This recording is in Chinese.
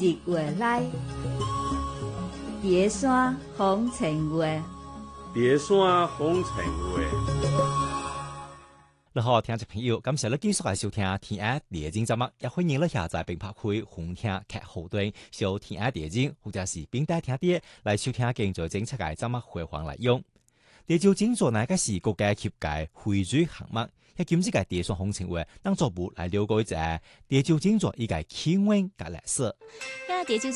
日月來，蝶山紅塵月， 蝶山紅塵月。 你好，聽眾朋友，感謝你繼續嚟收聽《天愛電影》節目，也歡迎你下載並拍開紅聽劇後端，收《天愛電影》或者是並帶聽啲嚟收聽更多精彩嘅節目回放嚟用。地球靜坐乃個是國家級嘅匯聚項目，一今次嘅蝶山紅塵月當作部嚟了解一下地球靜坐一個起源嘅歷史。